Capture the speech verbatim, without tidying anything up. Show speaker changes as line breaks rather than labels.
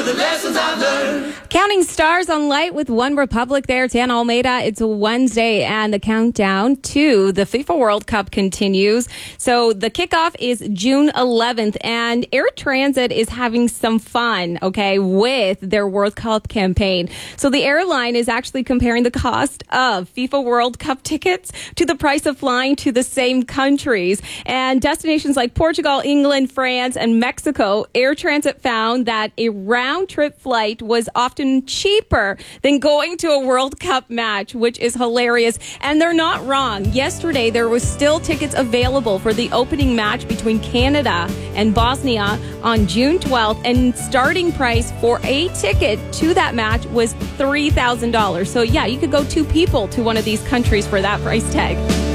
the lessons I've learned.
Counting stars on light with One Republic there. It's Anna Almeida. It's Wednesday, and the countdown to the FIFA World Cup continues. So the kickoff is June eleventh, and Air Transat is having some fun, okay, with their World Cup campaign. So the airline is actually comparing the cost of FIFA World Cup tickets to the price of flying to the same countries. And destinations like Portugal, England, France, and Mexico, Air Transat found that a round-trip flight was often cheaper than going to a World Cup match, which is hilarious. And they're not wrong. Yesterday, there was still tickets available for the opening match between Canada and Bosnia on June twelfth, and starting price for a ticket to that match was three thousand dollars. So yeah, you could go two people to one of these countries for that price tag.